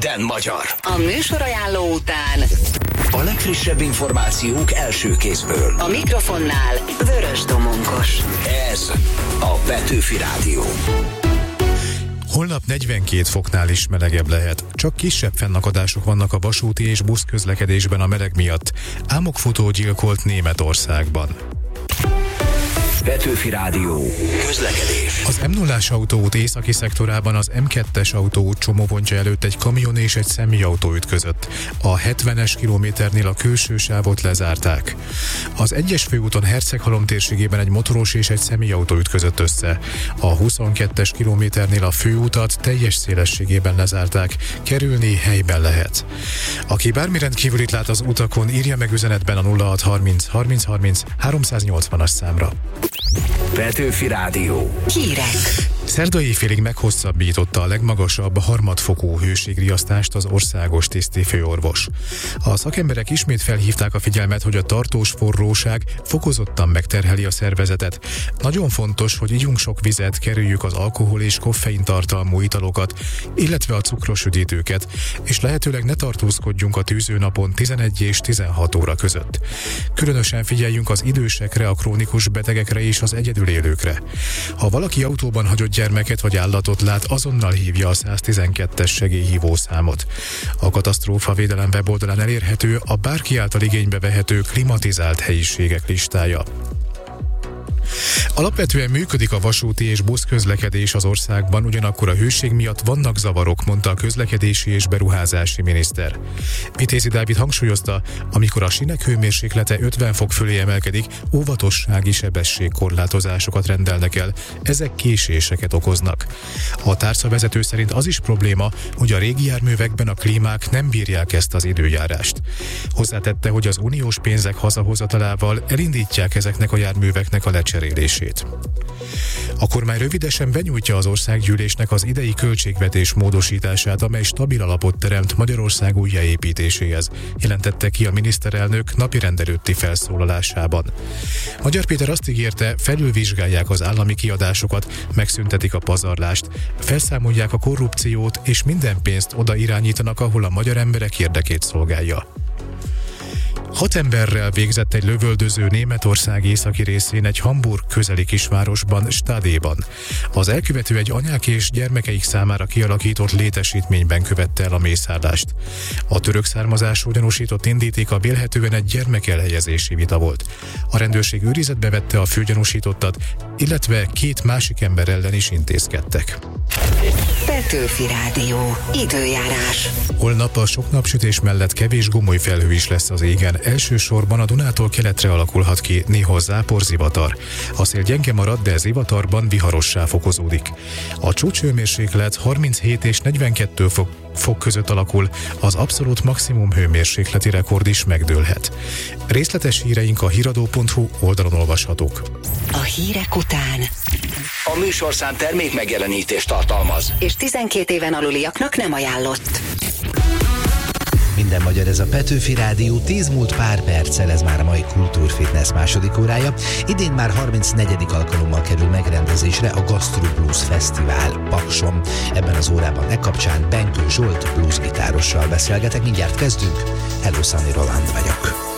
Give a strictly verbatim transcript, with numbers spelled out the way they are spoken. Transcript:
Minden magyar. A műsorajánló után a legfrissebb információk első kézből. A mikrofonnál Vörös Domonkos. Ez a Petőfi Rádió. Holnap negyvenkét foknál is melegebb lehet. Csak kisebb fennakadások vannak a vasúti és buszközlekedésben a meleg miatt. Álmokfutó gyilkolt Németországban. Petőfi Rádió. Közlekedés. Az em nullás autóút északi szektorában az em kettes autóút csomópontja előtt egy kamion és egy személyautó ütközött. A hetvenes kilométernél a külső sávot lezárták. Az egyes főúton Herceghalom térségében egy motoros és egy személyautó ütközött össze. A huszonkettes kilométernél a főútat teljes szélességében lezárták. Kerülni helyben lehet. Aki bármi rendkívülit lát az utakon, írja meg üzenetben a nulla hat harminc harminc harminc háromszáznyolcvanas számra. Petőfi Rádió. Hírek. Szerda éjfélig meghosszabbította a legmagasabb harmadfokú hőségriasztást az országos tiszti főorvos. A szakemberek ismét felhívták a figyelmet, hogy a tartós forróság fokozottan megterheli a szervezetet. Nagyon fontos, hogy igyunk sok vizet, kerüljük az alkohol és koffein tartalmú italokat, illetve a cukros üdítőket, és lehetőleg ne tartózkodjunk a tűzőnapon tizenegy és tizenhat óra között. Különösen figyeljünk az idősekre, a krónikus betegekre és az egyedül élőkre. Ha valaki autóban hagyott gyermeket vagy állatot lát, azonnal hívja a száztizenkettes segélyhívószámot. A katasztrófa védelem weboldalán elérhető a bárki által igénybe vehető klimatizált helyiségek listája. Alapvetően működik a vasúti és buszközlekedés az országban, ugyanakkor a hőség miatt vannak zavarok, mondta a közlekedési és beruházási miniszter. Vitézi Dávid hangsúlyozta, amikor a sínek hőmérséklete ötven fok fölé emelkedik, óvatossági sebességkorlátozásokat rendelnek el, ezek késéseket okoznak. A tárcavezető szerint az is probléma, hogy a régi járművekben a klímák nem bírják ezt az időjárást. Hozzátette, hogy az uniós pénzek hazahozatalával elindítják ezeknek a járműveknek a lecserélését. A kormány rövidesen benyújtja az országgyűlésnek az idei költségvetés módosítását, amely stabil alapot teremt Magyarország újjáépítéséhez, jelentette ki a miniszterelnök napirend előtti felszólalásában. Magyar Péter azt ígérte, felülvizsgálják az állami kiadásokat, megszüntetik a pazarlást, felszámolják a korrupciót és minden pénzt oda irányítanak, ahol a magyar emberek érdekét szolgálja. Hat emberrel végzett egy lövöldöző Németország északi részén egy Hamburg közeli kisvárosban, Stadéban. Az elkövető egy anyák és gyermekeik számára kialakított létesítményben követte el a mészárlást. A török származású gyanúsított indítéka vélhetően egy gyermekelhelyezési vita volt. A rendőrség őrizetbe vette a főgyanúsítottat, illetve két másik ember ellen is intézkedtek. Petőfi Rádió. Időjárás. Holnap a sok napsütés mellett kevés gomoly felhő is lesz az égen. Elsősorban a Dunától keletre alakulhat ki néha zápor zivatar. A szél gyenge marad, de zivatarban viharossá fokozódik. A csúcshőmérséklet harminchét és negyvenkettő fok, fok között alakul, az abszolút maximum hőmérsékleti rekord is megdőlhet. Részletes híreink a híradó pont hu oldalon olvashatók. A hírek után A műsorszám termék megjelenítést tartalmaz, és tizenkét éven aluliaknak nem ajánlott. Minden magyar, ez a Petőfi Rádió, tíz múlt pár perccel, ez már a mai Kultúrfitness második órája. Idén már harmincnegyedik alkalommal kerül megrendezésre a Gastro Blues Fesztivál Pakson. Ebben az órában e kapcsán Benkő Zsolt bluesgitárossal beszélgetek, mindjárt kezdünk. Hello, Sunny Roland vagyok.